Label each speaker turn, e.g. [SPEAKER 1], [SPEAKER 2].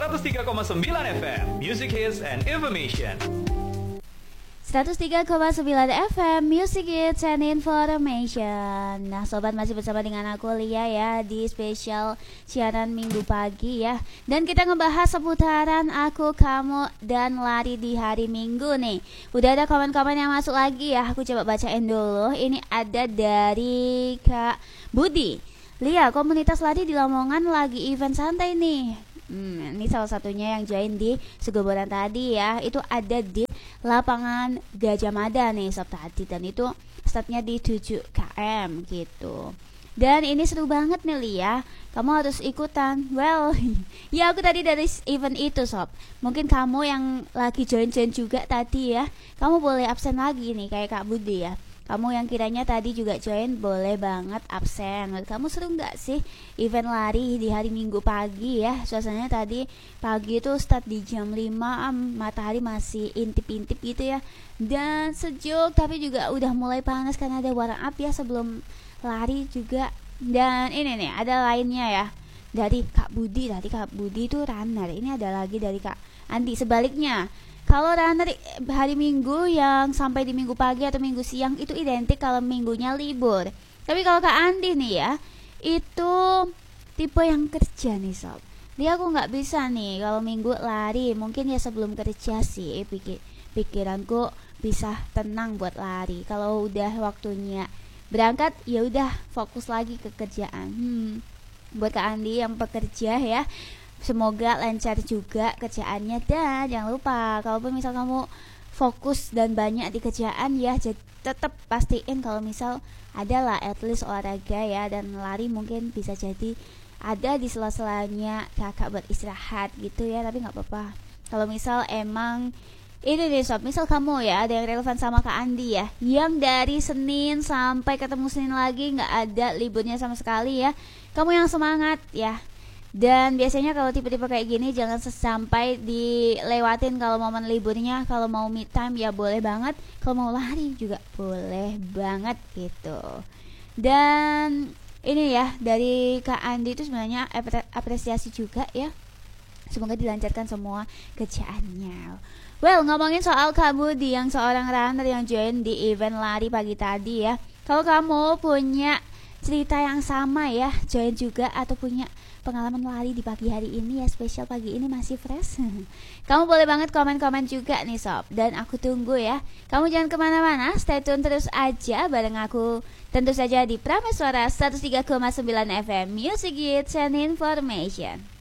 [SPEAKER 1] 103,9 FM Music Hits and Information.
[SPEAKER 2] 103,9 FM Music Hits and Information. Nah sobat, masih bersama dengan aku Lia ya, di spesial siaran minggu pagi ya. Dan kita ngebahas seputaran aku, kamu, dan lari di hari minggu nih. Udah ada komen-komen yang masuk lagi ya, aku coba bacain dulu. Ini ada dari Kak Budi. Lia, komunitas lari di Lamongan lagi event santai nih. Ini salah satunya yang join di Segoboran tadi ya. Itu ada di lapangan Gajah Mada nih sob tadi, dan itu startnya di 7 km gitu. Dan ini seru banget nih Lia, kamu harus ikutan. Well, ya aku tadi dari event itu sob. Mungkin kamu yang lagi join-join juga tadi ya, kamu boleh absen lagi nih kayak Kak Budi ya. Kamu yang kiranya tadi juga join, boleh banget absen. Menurut kamu seru gak sih event lari di hari Minggu pagi ya? Suasananya tadi pagi itu start di jam 5, matahari masih intip-intip gitu ya. Dan sejuk, tapi juga udah mulai panas karena ada warna api ya sebelum lari juga. Dan ini nih, ada lainnya ya, dari Kak Budi. Tadi Kak Budi itu runner, ini ada lagi dari Kak Andi. Sebaliknya, kalau runner hari Minggu yang sampai di Minggu pagi atau Minggu siang itu identik kalau minggunya libur. Tapi kalau Kak Andi nih ya, itu tipe yang kerja nih sob. Dia aku nggak bisa nih kalau Minggu lari. Mungkin ya sebelum kerja sih pikiranku bisa tenang buat lari. Kalau udah waktunya berangkat ya udah fokus lagi ke kerjaan. Buat Kak Andi yang pekerja ya, semoga lancar juga kerjaannya. Dan jangan lupa, kalaupun misal kamu fokus dan banyak di kerjaan ya, tetap pastiin kalau misal adalah at least olahraga ya, dan lari mungkin bisa jadi ada di sela-selanya kakak beristirahat gitu ya. Tapi nggak apa-apa kalau misal emang ini deh sob, misal kamu ya ada yang relevan sama Kak Andi ya, yang dari Senin sampai ketemu Senin lagi nggak ada liburnya sama sekali ya, kamu yang semangat ya. Dan biasanya kalau tipe-tipe kayak gini jangan sampai dilewatin kalau momen liburnya. Kalau mau me time ya boleh banget, kalau mau lari juga boleh banget gitu. Dan ini ya dari Kak Andi itu sebenarnya apresiasi juga ya, semoga dilancarkan semua kerjaannya. Well, ngomongin soal Kak Budi yang seorang runner yang join di event lari pagi tadi ya, kalau kamu punya cerita yang sama ya, join juga atau punya pengalaman lari di pagi hari ini ya, spesial pagi ini masih fresh, kamu boleh banget komen-komen juga nih sob. Dan aku tunggu ya. Kamu jangan kemana-mana, stay tune terus aja bareng aku, tentu saja di Prameswara 103,9 FM Music Hits and Information.